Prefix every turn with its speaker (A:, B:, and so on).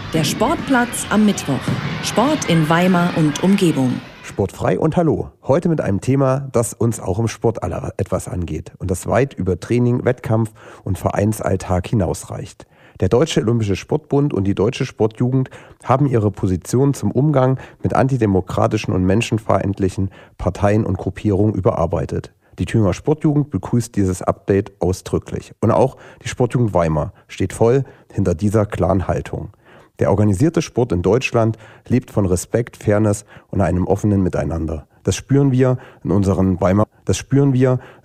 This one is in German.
A: Der Sportplatz am Mittwoch. Sport in Weimar und Umgebung.
B: Sportfrei und hallo. Heute mit einem Thema, das uns auch im Sport etwas angeht und das weit über Training, Wettkampf und Vereinsalltag hinausreicht. Der Deutsche Olympische Sportbund und die Deutsche Sportjugend haben ihre Position zum Umgang mit antidemokratischen und menschenfeindlichen Parteien und Gruppierungen überarbeitet. Die Thüringer Sportjugend begrüßt dieses Update ausdrücklich. Und auch die Sportjugend Weimar steht voll hinter dieser klaren Haltung. Der organisierte Sport in Deutschland lebt von Respekt, Fairness und einem offenen Miteinander. Das spüren wir in